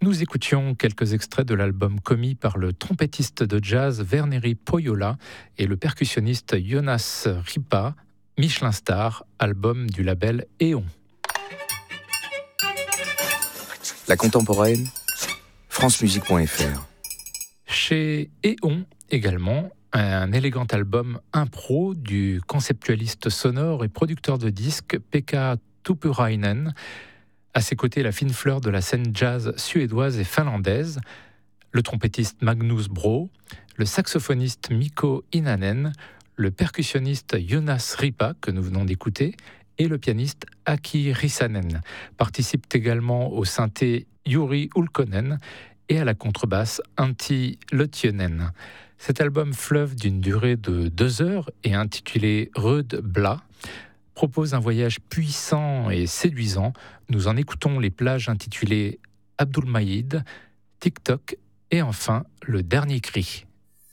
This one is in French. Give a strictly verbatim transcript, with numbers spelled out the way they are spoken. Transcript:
Nous écoutions quelques extraits de l'album commis par le trompettiste de jazz Verneri Pohjola et le percussionniste Jonas Ripa, Michelin Star, album du label Éon. La contemporaine, francemusique point f r. Chez Éon également, un élégant album impro du conceptualiste sonore et producteur de disques Pekka Tuppurainen. À ses côtés, la fine fleur de la scène jazz suédoise et finlandaise, le trompettiste Magnus Bro, le saxophoniste Mikko Inanen, le percussionniste Jonas Ripa, que nous venons d'écouter, et le pianiste Aki Rissanen. Participent également au synthé Juri Ulkkonen et à la contrebasse Antti Lötjönen. Cet album fleuve d'une durée de deux heures et intitulé Röd Bla propose un voyage puissant et séduisant. Nous en écoutons les plages intitulées Abdulmajid, TikTok et enfin Le Dernier Cri.